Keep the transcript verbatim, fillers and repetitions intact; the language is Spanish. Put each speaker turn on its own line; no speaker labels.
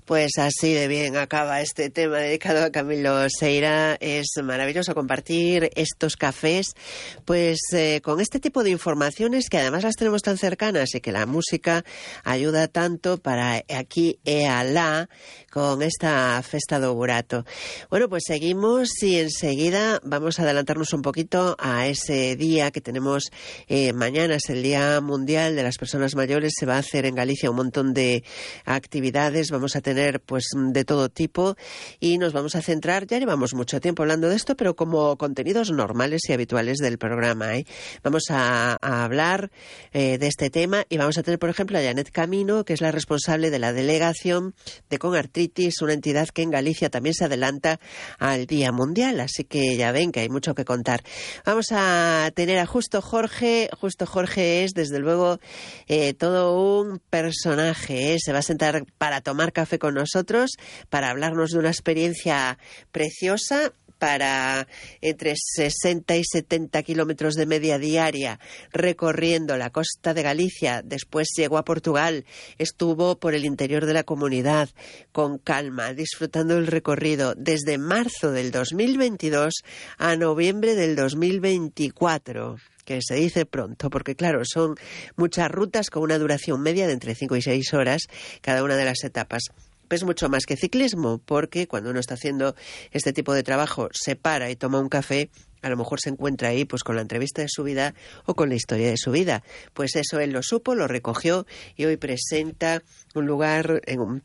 Pues así de bien acaba este tema dedicado a Camilo Seira. Es maravilloso compartir estos cafés, pues eh, con este tipo de informaciones que además las tenemos tan cercanas y que la música ayuda tanto para aquí e alá con esta festa do burato. Bueno, pues seguimos y enseguida vamos a adelantarnos un poquito a ese día que tenemos eh, mañana. Es el Día Mundial de las Personas Mayores. Se va a hacer en Galicia un montón de actividades. Vamos a tener pues de todo tipo y nos vamos a centrar, ya llevamos mucho tiempo hablando de esto, pero como contenidos normales y habituales del programa, ¿eh? Vamos a, a hablar eh, de este tema y vamos a tener, por ejemplo, a Janet Camino, que es la responsable de la delegación de Conartritis, una entidad que en Galicia también se adelanta al Día Mundial, así que ya ven que hay mucho que contar. Vamos a tener a Justo Jorge. Justo Jorge es, desde luego, eh, todo un personaje, ¿eh? Se va a sentar para tomar café con nosotros, para hablarnos de una experiencia preciosa, para entre sesenta y setenta kilómetros de media diaria recorriendo la costa de Galicia. Después llegó a Portugal, estuvo por el interior de la comunidad con calma, disfrutando del recorrido desde marzo del dos mil veintidós a noviembre del dos mil veinticuatro. Que se dice pronto, porque claro, son muchas rutas con una duración media de entre cinco y seis horas cada una de las etapas. Es mucho más que ciclismo, porque cuando uno está haciendo este tipo de trabajo, se para y toma un café, a lo mejor se encuentra ahí pues con la entrevista de su vida o con la historia de su vida. Pues eso él lo supo, lo recogió y hoy presenta un lugar en un